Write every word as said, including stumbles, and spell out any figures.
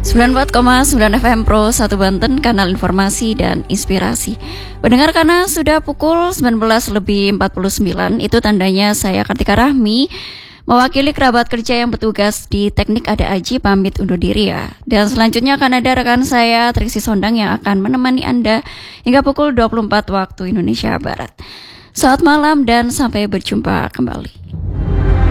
sembilan puluh empat koma sembilan F M Pro satu Banten, kanal informasi dan inspirasi. Pendengar, karena sudah pukul sembilan belas lebih empat puluh sembilan, itu tandanya saya Kartika Rahmi mewakili kerabat kerja yang bertugas di Teknik Ada Aji pamit undur diri ya. Dan selanjutnya akan ada rekan saya Triksi Sondang yang akan menemani Anda hingga pukul dua puluh empat waktu Indonesia Barat. Selamat malam dan sampai berjumpa kembali.